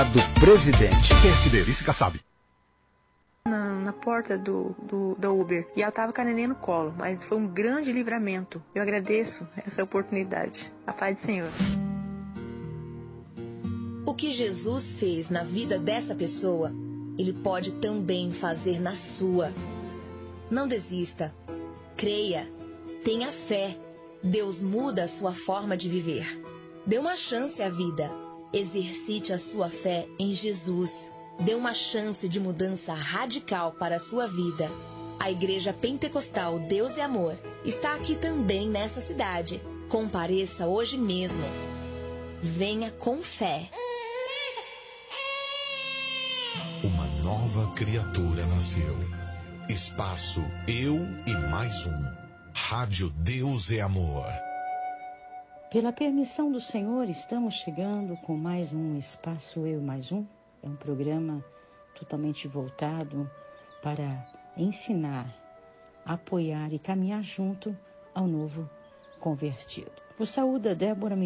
Do presidente. PSD, Vice Kassab. Na porta da Uber. E ela tava com a neném no colo. Mas foi um grande livramento. Eu agradeço essa oportunidade. A paz do Senhor. O que Jesus fez na vida dessa pessoa, Ele pode também fazer na sua. Não desista. Creia. Tenha fé. Deus muda a sua forma de viver. Dê uma chance à vida. Exercite a sua fé em Jesus. Dê uma chance de mudança radical para a sua vida. A Igreja Pentecostal Deus é Amor está aqui também nessa cidade. Compareça hoje mesmo. Venha com fé. Uma nova criatura nasceu. Espaço Eu e Mais Um. Rádio Deus é Amor. Pela permissão do Senhor, estamos chegando com mais um Espaço Eu e Mais Um. É um programa totalmente voltado para ensinar, apoiar e caminhar junto ao novo convertido. O saúde Débora